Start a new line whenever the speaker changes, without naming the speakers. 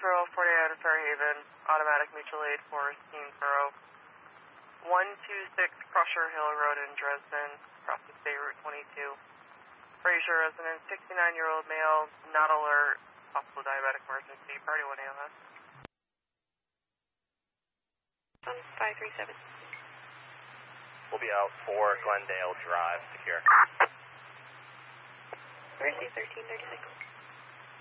Row, 48 out of Fairhaven, automatic mutual aid for Steensboro. 126 Crusher Hill Road in Dresden, across the State Route 22. Fraser resident, 69-year-old male, not alert, possible diabetic emergency, priority 1 ALS.
537.
We'll be out for Glendale Drive, secure.
Thursday, 1336.